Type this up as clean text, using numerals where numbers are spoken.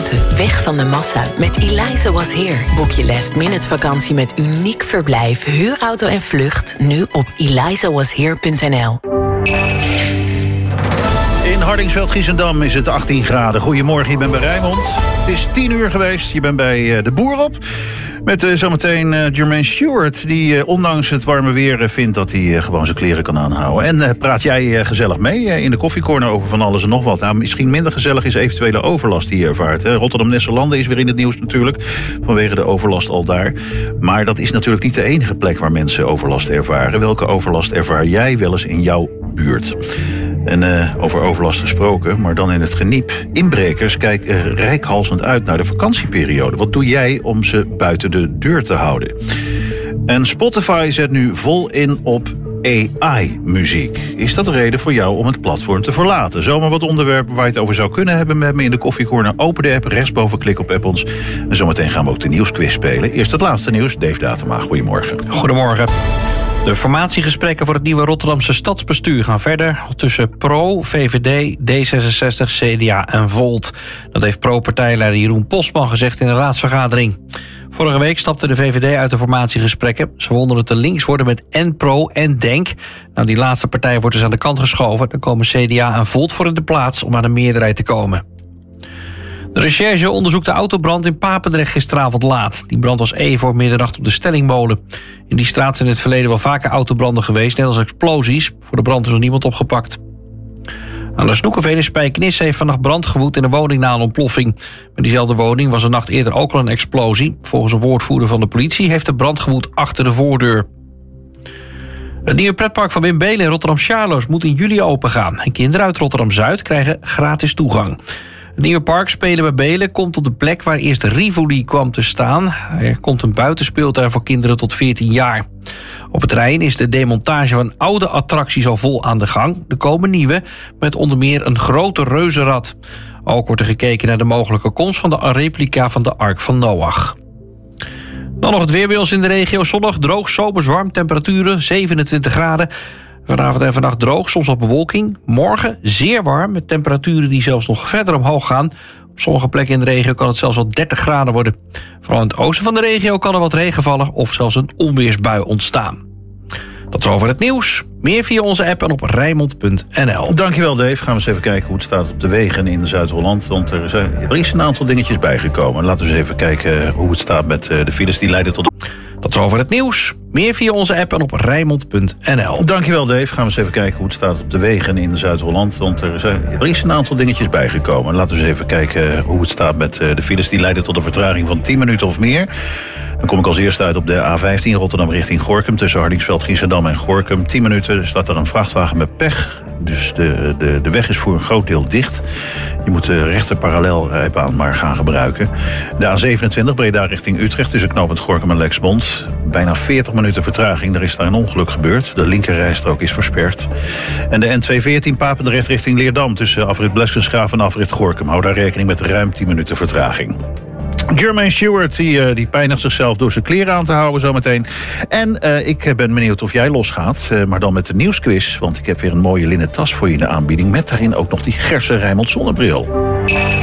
buiten, weg van de massa. Met Eliza Was Here boek je last-minute vakantie met uniek verblijf, huurauto en vlucht. Nu op elizawashere.nl. In Hardingsveld, Giessendam is het 18 graden. Goedemorgen, je bent bij Rijnmond. Het is 10 uur geweest, je bent bij de boer op. Met zometeen Jermaine Stewart, die ondanks het warme weer vindt dat hij gewoon zijn kleren kan aanhouden. En praat jij gezellig mee in de koffiecorner over van alles en nog wat. Nou, misschien minder gezellig is eventuele overlast die je ervaart. Rotterdam-Nesselanden is weer in het nieuws natuurlijk, vanwege de overlast al daar. Maar dat is natuurlijk niet de enige plek waar mensen overlast ervaren. Welke overlast ervaar jij wel eens in jouw buurt? En over overlast gesproken, maar dan in het geniep. Inbrekers kijken reikhalzend uit naar de vakantieperiode. Wat doe jij om ze buiten de deur te houden? En Spotify zet nu vol in op AI-muziek. Is dat de reden voor jou om het platform te verlaten? Zomaar wat onderwerpen waar je het over zou kunnen hebben met me in de koffiecorner. Open de app, rechtsboven klik op app ons. En zometeen gaan we ook de nieuwsquiz spelen. Eerst het laatste nieuws, Dave Datema. Goedemorgen. Goedemorgen. De formatiegesprekken voor het nieuwe Rotterdamse stadsbestuur gaan verder tussen PRO, VVD, D66, CDA en Volt. Dat heeft PRO-partijleider Jeroen Postman gezegd in een raadsvergadering. Vorige week stapte de VVD uit de formatiegesprekken. Ze vonden het te links worden met en PRO en DENK. Nou, die laatste partij wordt dus aan de kant geschoven. Dan komen CDA en Volt voor in de plaats om aan de meerderheid te komen. De recherche onderzoekt de autobrand in Papendrecht gisteravond laat. Die brand was even voor middernacht op de Stellingmolen. In die straat zijn in het verleden wel vaker autobranden geweest, net als explosies. Voor de brand is nog niemand opgepakt. Aan de Snoekenveen in Spijkenisse heeft vannacht brand gewoed in een woning na een ontploffing. Bij diezelfde woning was een nacht eerder ook al een explosie. Volgens een woordvoerder van de politie heeft de brand gewoed achter de voordeur. Het nieuwe pretpark van Wim Beelen in Rotterdam-Charloes moet in juli opengaan. En kinderen uit Rotterdam-Zuid krijgen gratis toegang. Het nieuwe park Spelen bij Beelen komt op de plek waar eerst Rivoli kwam te staan. Er komt een buitenspeeltuin voor kinderen tot 14 jaar. Op het terrein is de demontage van oude attracties al vol aan de gang. Er komen nieuwe, met onder meer een grote reuzenrad. Ook wordt er gekeken naar de mogelijke komst van de replica van de Ark van Noach. Dan nog het weer bij ons in de regio. Zonnig, droog, zomers warm, temperaturen 27 graden. Vanavond en vannacht droog, soms wat bewolking. Morgen zeer warm, met temperaturen die zelfs nog verder omhoog gaan. Op sommige plekken in de regio kan het zelfs wel 30 graden worden. Vooral in het oosten van de regio kan er wat regen vallen of zelfs een onweersbui ontstaan. Dat is over het nieuws. Meer via onze app en op Rijnmond.nl. Dankjewel Dave. Gaan we eens even kijken hoe het staat op de wegen in Zuid-Holland. Want er is een aantal dingetjes bijgekomen. Laten we eens even kijken hoe het staat met de files die leiden tot... Dat is over het nieuws. Meer via onze app en op Rijnmond.nl. Dankjewel Dave. Gaan we eens even kijken hoe het staat op de wegen in Zuid-Holland. Want er is een aantal dingetjes bijgekomen. Laten we eens even kijken hoe het staat met de files die leiden tot een vertraging van 10 minuten of meer. Dan kom ik als eerste uit op de A15 Rotterdam richting Gorinchem. Tussen Hardingsveld, Giessendam en Gorinchem. 10 minuten staat er een vrachtwagen met pech. Dus de weg is voor een groot deel dicht. Je moet de rechter parallelrijbaan maar gaan gebruiken. De A27 Breda richting Utrecht tussen knooppunt Gorinchem en Lexmond. Bijna 40 minuten vertraging. Er is daar een ongeluk gebeurd. De linkerrijstrook is versperd. En de N214 Papendrecht richting Leerdam tussen afrit Bleskensgraaf en afrit Gorinchem. Hou daar rekening met ruim 10 minuten vertraging. Jermaine Stewart die pijnigt zichzelf door zijn kleren aan te houden zometeen. En ik ben benieuwd of jij losgaat, maar dan met de nieuwsquiz. Want ik heb weer een mooie linnen tas voor je in de aanbieding. Met daarin ook nog die Gerse Rijnmond zonnebril.